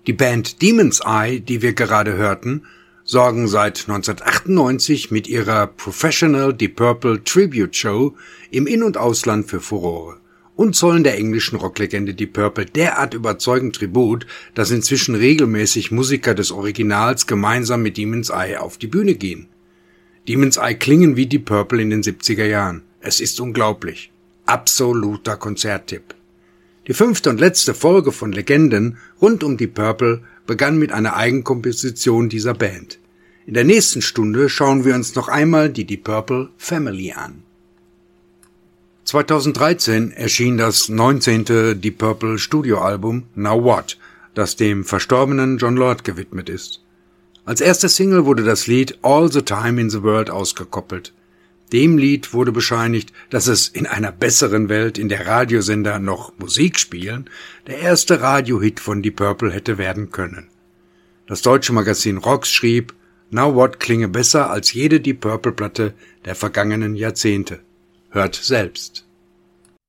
Die Band Demon's Eye, die wir gerade hörten, sorgen seit 1998 mit ihrer Professional Deep Purple Tribute Show im In- und Ausland für Furore und zollen der englischen Rocklegende Deep Purple derart überzeugend Tribut, dass inzwischen regelmäßig Musiker des Originals gemeinsam mit Demon's Eye auf die Bühne gehen. Demon's Eye klingen wie Deep Purple in den 70er Jahren. Es ist unglaublich. Absoluter Konzerttipp. Die 5. und letzte Folge von Legenden rund um Deep Purple begann mit einer Eigenkomposition dieser Band. In der nächsten Stunde schauen wir uns noch einmal die Deep Purple Family an. 2013 erschien das 19. Deep Purple Studioalbum Now What, das dem verstorbenen Jon Lord gewidmet ist. Als erste Single wurde das Lied All the Time in the World ausgekoppelt. Dem Lied wurde bescheinigt, dass es in einer besseren Welt, in der Radiosender noch Musik spielen, der erste Radiohit von Deep Purple hätte werden können. Das deutsche Magazin Rocks schrieb, Now What klinge besser als jede Deep Purple Platte der vergangenen Jahrzehnte. Hört selbst.